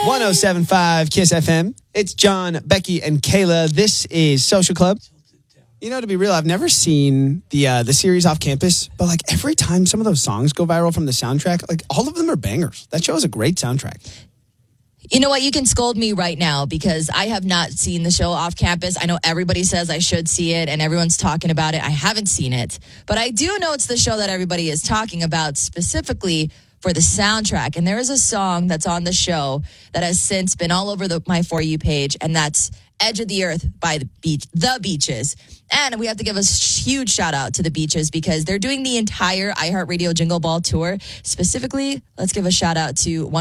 107.5 KISS FM. It's John, Becky, and Kayla. This is Social Club. You know, to be real, I've never seen the series Off Campus, but like every time some of those songs go viral from the soundtrack, like all of them are bangers. That show is a great soundtrack. You know what? You can scold me right now because I have not seen the show Off Campus. I know everybody says I should see it and everyone's talking about it. I haven't seen it, but I do know it's the show that everybody is talking about specifically for the soundtrack. And there is a song that's on the show that has since been all over my For You page, and that's Edge of the Earth by The Beaches. And we have to give a huge shout out to The Beaches because they're doing the entire iHeartRadio Jingle Ball tour. Specifically, let's give a shout out to one